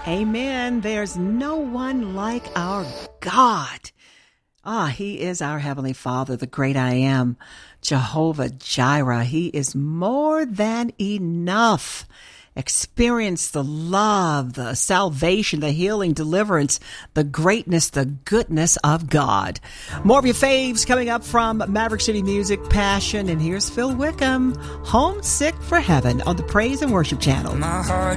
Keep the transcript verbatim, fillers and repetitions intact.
Amen. There's no one like our God. Ah, he is our Heavenly Father, the great I am, Jehovah Jireh. He is more than enough. Experience the love, the salvation, the healing, deliverance, the greatness, the goodness of God. More of your faves coming up from Maverick City Music, Passion, and here's Phil Wickham, Homesick for Heaven on the Praise and Worship Channel. My heart